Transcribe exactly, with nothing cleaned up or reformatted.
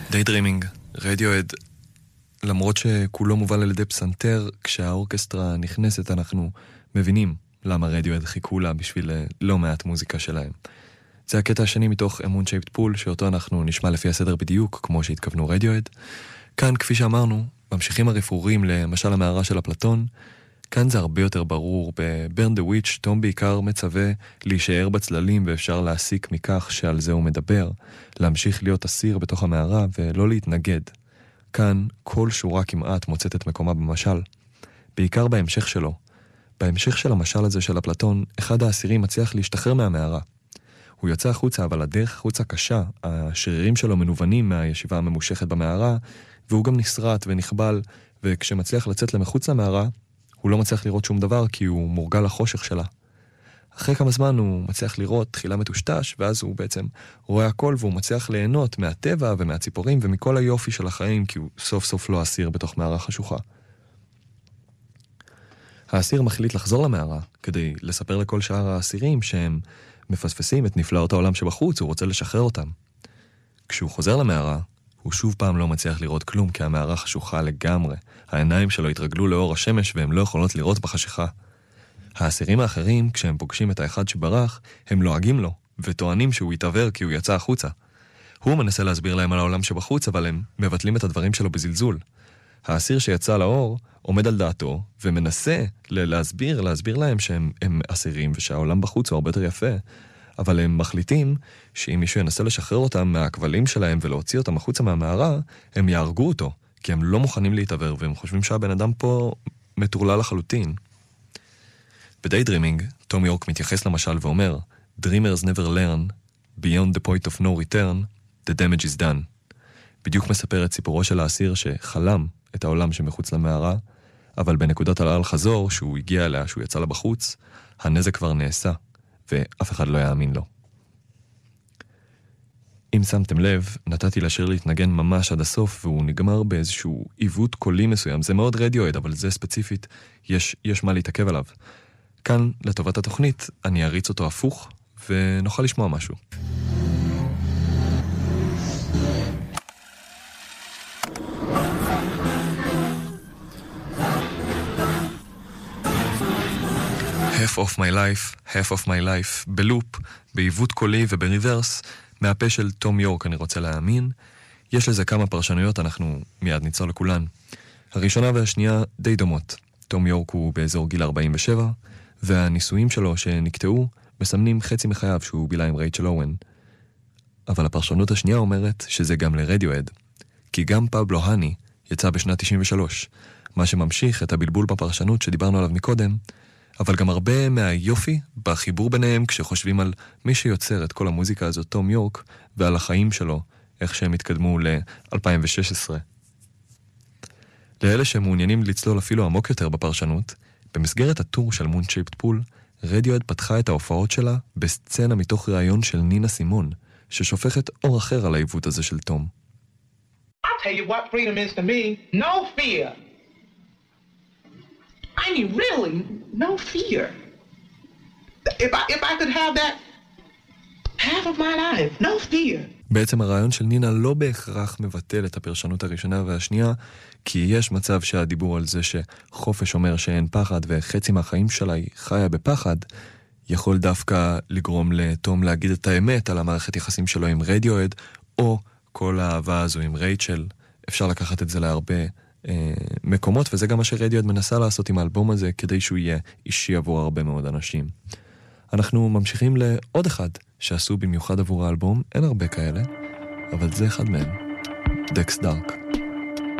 Daydreaming, רדיואד, למרות שכולו מובל על ידי פסנתר, כשהאורקסטרה נכנסת אנחנו מבינים למה רדיואד חיכו לה בשביל לא מעט מוזיקה שלהם. זה הקטע השני מתוך אמון שייפט פול, שאותו אנחנו נשמע לפי הסדר בדיוק, כמו שהתכוונו רדיואד. כאן, כפי שאמרנו, ממשיכים הרפרורים למשל המערה של אפלטון. כאן זה הרבה יותר ברור. ב-Burn the Witch, תום בעיקר מצווה להישאר בצללים, ואפשר להסיק מכך שעל זה הוא מדבר, להמשיך להיות אסיר בתוך המערה ולא להתנגד. כאן כל שורה כמעט מוצאת את מקומה במשל. בעיקר בהמשך שלו. בהמשך של המשל הזה של אפלטון, אחד האסירים מצליח להשתחרר מהמערה. הוא יוצא החוצה, אבל הדרך החוצה קשה. השרירים שלו מנוונים מהישיבה הממושכת במערה, והוא גם נסרט ונכבל, וכשמצליח לצאת למחוץ למערה, הוא לא מצליח לראות שום דבר כי הוא מורגל לחושך שלה. אחרי כמה זמן הוא מצליח לראות תחילה מטושטש, ואז הוא בעצם רואה הכל, והוא מצליח ליהנות מהטבע ומהציפורים ומכל היופי של החיים, כי הוא סוף סוף לא אסיר בתוך מערה חשוכה. האסיר מחליט לחזור למערה, כדי לספר לכל שאר האסירים שהם מפספסים את נפלאות העולם שבחוץ, הוא רוצה לשחרר אותם. כשהוא חוזר למערה, הוא שוב פעם לא מצליח לראות כלום, כי המערה חשוכה לגמרי. העיניים שלו התרגלו לאור השמש, והם לא יכולות לראות בחשיכה. האסירים האחרים, כשהם פוגשים את האחד שברח, הם לועגים לו, וטוענים שהוא יתעבר כי הוא יצא החוצה. הוא מנסה להסביר להם על העולם שבחוץ, אבל הם מבטלים את הדברים שלו בזלזול. האסיר שיצא לאור עומד על דעתו, ומנסה להסביר, להסביר להם שהם הם אסירים, ושהעולם בחוץ הוא הרבה יותר יפה, אבל הם מחליטים שאם מישהו ינסה לשחרר אותם מהכבלים שלהם ולהוציא אותם החוצה מהמערה, הם יהרגו אותו, כי הם לא מוכנים להתעבר, והם חושבים שהבן אדם פה מטורלל לחלוטין. ב-Daydreaming, תום יורק מתייחס למשל ואומר, Dreamers never learn, beyond the point of no return, the damage is done. בדיוק מספר את סיפורו של האסיר שחלם את העולם שמחוץ למערה, אבל בנקודת הלאה חזור, שהוא הגיע אליה, שהוא יצא לה בחוץ, הנזק כבר נעשה, ואף אחד לא יאמין לו. אם שמתם לב, נתתי לשיר להתנגן ממש עד הסוף, והוא נגמר באיזשהו עיוות קולי מסוים. זה מאוד רדיואד, אבל זה ספציפית, יש, יש מה להתעכב עליו. כאן, לטובת התוכנית, אני אריץ אותו הפוך, ונוכל לשמוע משהו. Half of my life, half of my life, בלופ, בעיוות קולי ובריברס, מהפה של תום יורק, אני רוצה להאמין. יש לזה כמה פרשנויות, אנחנו מיד ניצור לכולן. הראשונה והשנייה די דומות. תום יורק הוא באזור גיל ארבעים ושבע, והניסויים שלו שנקטעו מסמנים חצי מחייו שהוא בילה עם רייצ'ל אוון. אבל הפרשנות השנייה אומרת שזה גם לרדיואד. כי גם פבלו הני יצא בשנת תשעים ושלוש, מה שממשיך את הבלבול בפרשנות שדיברנו עליו מקודם, אבל גם הרבה מהיופי בחיבור ביניהם כשחושבים על מי שיוצר את כל המוזיקה הזאת, תום יורק, ועל החיים שלו, איך שהם התקדמו ל-אלפיים ושש עשרה. לאלה שמעוניינים לצלול אפילו עמוק יותר בפרשנות, במסגרת הטור של מון שייפט פול, רדיואד פתחה את ההופעות שלה בסצנה מתוך ראיון של נינה סימון, ששופכת אור אחר על העיוות הזה של תום. I'll tell you what freedom is to me. No fear. I mean, really, no fear. If I, if I could have that half of my life, no fear. בעצם הרעיון של נינה לא בהכרח מבטל את הפרשנות הראשונה והשנייה, כי יש מצב שהדיבור על זה שחופש אומר שאין פחד וחצי מהחיים שלה היא חיה בפחד, יכול דווקא לגרום לתום להגיד את האמת על המערכת יחסים שלו עם רדיואד, או כל האהבה הזו עם רייצ'ל. אפשר לקחת את זה להרבה אה, מקומות, וזה גם מה שרדיואד מנסה לעשות עם האלבום הזה, כדי שהוא יהיה אישי עבור הרבה מאוד אנשים. אנחנו ממשיכים לעוד אחד שעשו במיוחד עבור האלבום, אין הרבה כאלה, אבל זה אחד מהם, דקס דארק.